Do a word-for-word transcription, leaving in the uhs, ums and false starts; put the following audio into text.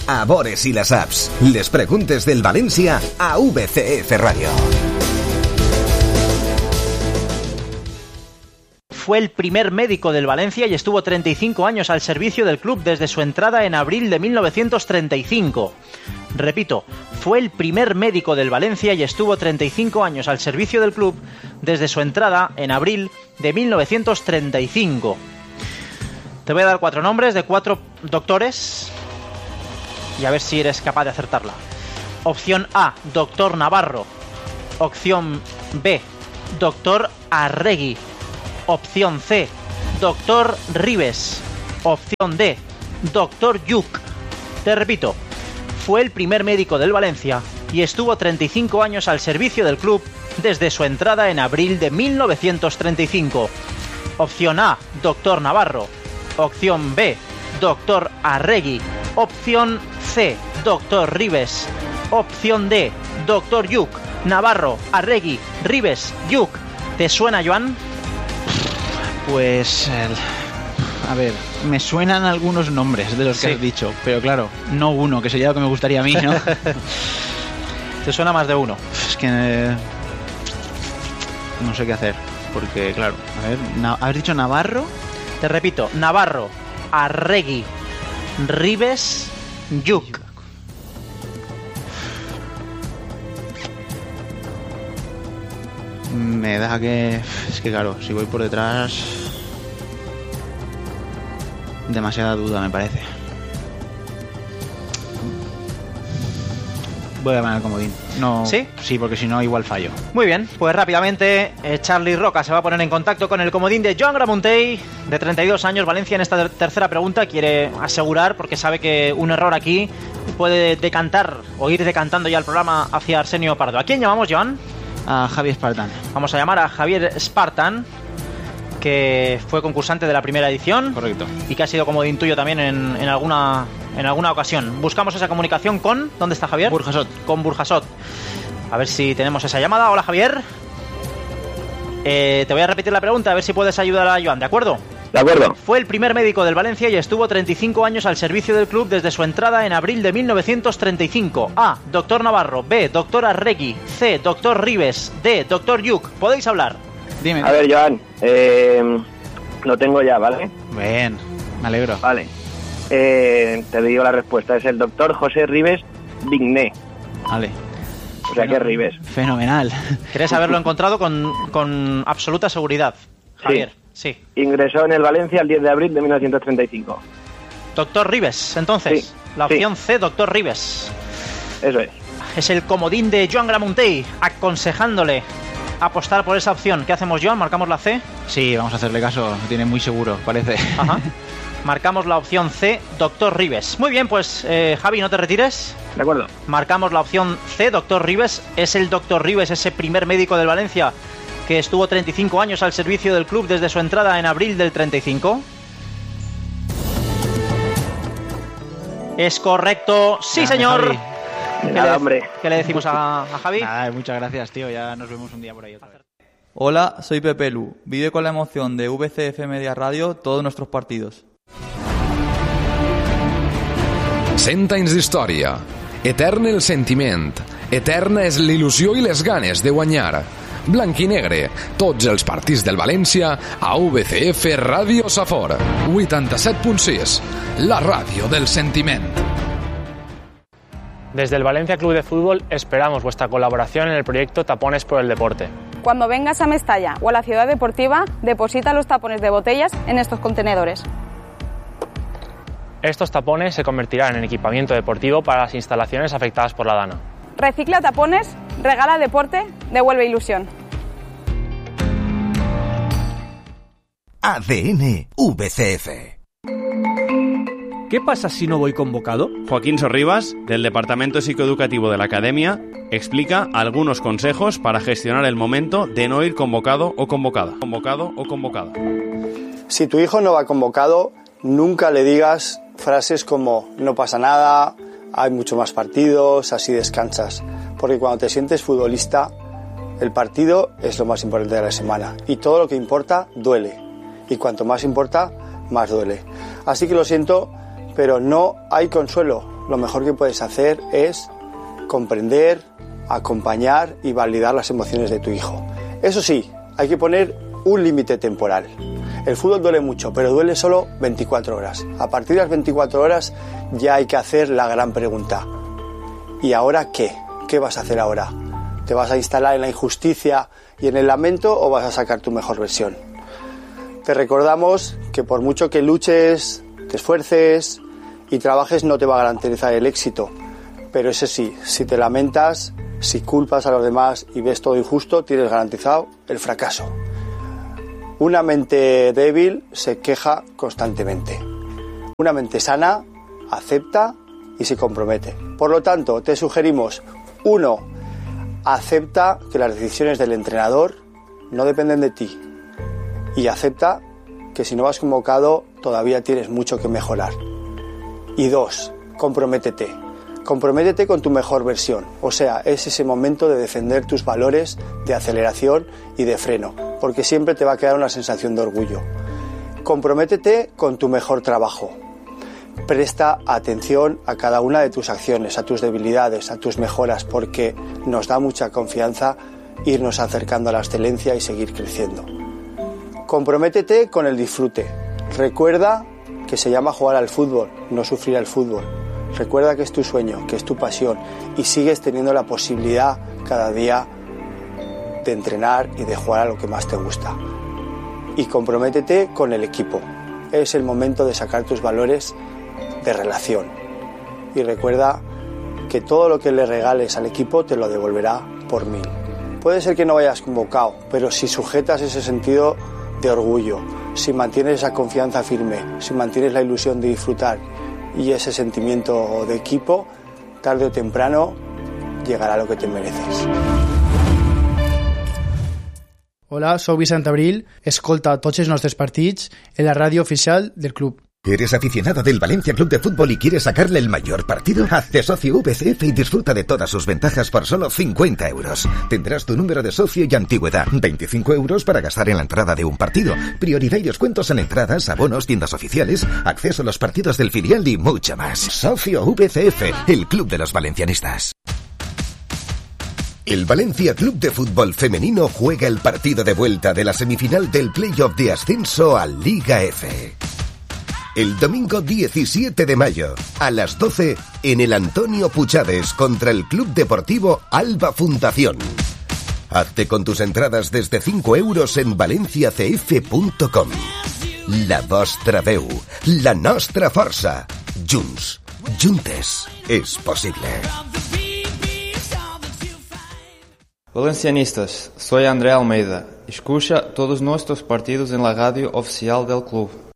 a Bores i la saps. Les preguntes del València a V C F Radio. Fue el primer médico del Valencia y estuvo treinta y cinco años al servicio del club desde su entrada en abril de mil novecientos treinta y cinco. Repito, fue el primer médico del Valencia y estuvo treinta y cinco años al servicio del club desde su entrada en abril de mil novecientos treinta y cinco. Te voy a dar cuatro nombres de cuatro doctores y a ver si eres capaz de acertarla. Opción A, doctor Navarro. Opción B, doctor Arregui. Opción C, doctor Ribes. Opción D, doctor Lluc. Te repito, fue el primer médico del Valencia y estuvo treinta y cinco años al servicio del club desde su entrada en abril de mil novecientos treinta y cinco. Opción A, doctor Navarro. Opción B, doctor Arregui. Opción C, doctor Ribes. Opción D, doctor Lluc. Navarro, Arregui, Ribes, Lluc. ¿Te suena, Joan? Pues... El... A ver, me suenan algunos nombres de los que sí has dicho, pero claro, no uno, que sería lo que me gustaría a mí, ¿no? ¿Te suena más de uno? Es que... Eh, no sé qué hacer, porque claro, a ver, na- ¿has dicho Navarro? Te repito, Navarro, Arregui, Ribes, Lluc. Me da que... Es que claro, si voy por detrás... Demasiada duda, me parece. Voy a ganar el comodín. No, ¿Sí? Sí, porque si no, igual fallo. Muy bien, pues rápidamente eh, Charlie Roca se va a poner en contacto con el comodín de Joan Gramuntey, de treinta y dos años. Valencia en esta ter- tercera pregunta quiere asegurar, porque sabe que un error aquí puede decantar o ir decantando ya el programa hacia Arsenio Pardo. ¿A quién llamamos, Joan? A Javier Spartan. Vamos a llamar a Javier Spartan, que fue concursante de la primera edición. Correcto. Y que ha sido comodín tuyo también en, en alguna en alguna ocasión. Buscamos esa comunicación con... ¿Dónde está Javier? Burjasot. Con Burjasot. A ver si tenemos esa llamada. Hola, Javier. Eh, te voy a repetir la pregunta, a ver si puedes ayudar a Joan, ¿de acuerdo? De acuerdo. Fue el primer médico del Valencia y estuvo treinta y cinco años al servicio del club desde su entrada en abril de mil novecientos treinta y cinco. A, doctor Navarro. B, doctor Arregui. C, doctor Ribes. D, doctor Lluc. ¿Podéis hablar? Dime. A ver, Joan, eh, lo tengo ya, ¿vale? Bien, me alegro. Vale. Eh, te digo la respuesta. Es el doctor José Ribes Vigné. Vale. O sea que es Ribes. Fenomenal. ¿Querés haberlo encontrado con, con absoluta seguridad, Javier? Sí. Sí. Ingresó en el Valencia el diez de abril de mil novecientos treinta y cinco. Doctor Ribes, entonces. Sí, la opción sí. C, doctor Ribes. Eso es. Es el comodín de Joan Gramuntey, aconsejándole apostar por esa opción. ¿Qué hacemos, Joan? ¿Marcamos la C? Sí, vamos a hacerle caso. Lo tiene muy seguro, parece. Ajá. Marcamos la opción C, doctor Ribes. Muy bien, pues eh, Javi, no te retires. De acuerdo. Marcamos la opción C, doctor Ribes. Es el doctor Ribes, ese primer médico del Valencia que estuvo treinta y cinco años al servicio del club desde su entrada en abril del treinta y cinco. Es correcto. Sí, Grande, señor. Javi. ¿Qué, Nada, le, hombre. ¿Qué le decimos a, a Javi? Nada, muchas gracias, tío. Ya nos vemos un día por ahí otra vez. Hola, soy Pepe Lu. Vive con la emoción de V C F Media Radio todos nuestros partidos. Cent anys d'història. Etern el sentiment. Eterna és l'il·lusió i les ganes de guanyar. Blanc i negre, tots els partits del València a V C F Ràdio Safor. vuitanta-set punt sis, la ràdio del sentiment. Desde el Valencia Club de Fútbol esperamos vuestra colaboración en el proyecto Tapones por el Deporte. Cuando vengas a Mestalla o a la ciudad deportiva, deposita los tapones de botellas en estos contenedores. Estos tapones se convertirán en equipamiento deportivo para las instalaciones afectadas por la Dana. Recicla tapones, regala deporte, devuelve ilusión. A D N V C F. ¿Qué pasa si no voy convocado? Joaquín Sorribas, del Departamento Psicoeducativo de la Academia, explica algunos consejos para gestionar el momento de no ir convocado o convocada. Convocado o convocada. Si tu hijo no va convocado, nunca le digas frases como no pasa nada, hay mucho más partidos, así descansas. Porque cuando te sientes futbolista, el partido es lo más importante de la semana. Y todo lo que importa, duele. Y cuanto más importa, más duele. Así que lo siento, pero no hay consuelo. lo mejor que puedes hacer es comprender, acompañar y validar las emociones de tu hijo. Eso sí, hay que poner un límite temporal. El fútbol duele mucho, pero duele solo veinticuatro horas. A partir de las veinticuatro horas ya hay que hacer la gran pregunta. ¿Y ahora qué? ¿Qué vas a hacer ahora? ¿Te vas a instalar en la injusticia y en el lamento o vas a sacar tu mejor versión? Te recordamos que por mucho que luches, te esfuerces y trabajes, no te va a garantizar el éxito. Pero eso sí, si te lamentas, si culpas a los demás y ves todo injusto, tienes garantizado el fracaso. Una mente débil se queja constantemente. Una mente sana acepta y se compromete. Por lo tanto, te sugerimos, uno, acepta que las decisiones del entrenador no dependen de ti. Y acepta que si no vas convocado todavía tienes mucho que mejorar. Y dos, comprométete. Comprométete con tu mejor versión. O sea, es ese momento de defender tus valores de aceleración y de freno, porque siempre te va a quedar una sensación de orgullo. Comprométete con tu mejor trabajo. Presta atención a cada una de tus acciones, a tus debilidades, a tus mejoras, porque nos da mucha confianza irnos acercando a la excelencia y seguir creciendo. Comprométete con el disfrute. Recuerda que se llama jugar al fútbol, no sufrir al fútbol. Recuerda que es tu sueño, que es tu pasión y sigues teniendo la posibilidad cada día de entrenar y de jugar a lo que más te gusta. Y comprométete con el equipo. Es el momento de sacar tus valores de relación. Y recuerda que todo lo que le regales al equipo te lo devolverá por mil. Puede ser que no vayas convocado, pero si sujetas ese sentido de orgullo, si mantienes esa confianza firme, si mantienes la ilusión de disfrutar y ese sentimiento de equipo, tarde o temprano llegará lo que te mereces. Hola, soy Vicente Abril, escolta tots els nostres partits en la radio oficial del club. ¿Eres aficionado del Valencia Club de Fútbol y quieres sacarle el mayor partido? Hazte socio V C F y disfruta de todas sus ventajas por solo cincuenta euros. Tendrás tu número de socio y antigüedad, veinticinco euros para gastar en la entrada de un partido, prioridad y descuentos en entradas, abonos, tiendas oficiales, acceso a los partidos del filial y mucho más. Socio V C F, el club de los valencianistas. El Valencia Club de Fútbol Femenino juega el partido de vuelta de la semifinal del playoff de ascenso a Liga F. El domingo diecisiete de mayo, a las doce, en el Antonio Puchades contra el Club Deportivo Alba Fundación. Hazte con tus entradas desde cinco euros en valencia c f punto com. La vostra veu, la nostra força. Junts, juntes, és possible. Valencianistas, soy André Almeida. Escucha todos nuestros partidos en la radio oficial del club.